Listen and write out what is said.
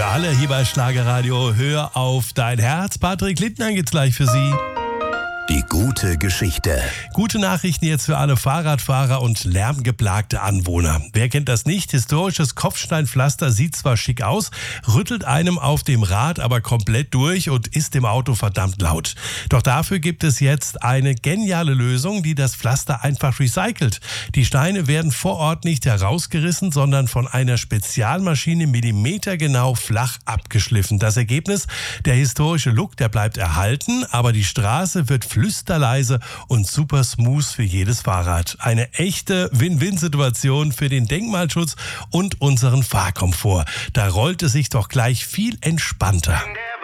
Alle hier bei Schlagerradio, hör auf dein Herz. Patrick Littner geht's gleich für Sie. Die gute Geschichte. Gute Nachrichten jetzt für alle Fahrradfahrer und lärmgeplagte Anwohner. Wer kennt das nicht? Historisches Kopfsteinpflaster sieht zwar schick aus, rüttelt einem auf dem Rad aber komplett durch und ist im Auto verdammt laut. Doch dafür gibt es jetzt eine geniale Lösung, die das Pflaster einfach recycelt. Die Steine werden vor Ort nicht herausgerissen, sondern von einer Spezialmaschine millimetergenau flach abgeschliffen. Das Ergebnis? Der historische Look, der bleibt erhalten, aber die Straße wird flüsterleise und super smooth für jedes Fahrrad. Eine echte Win-Win-Situation für den Denkmalschutz und unseren Fahrkomfort. Da rollt es sich doch gleich viel entspannter.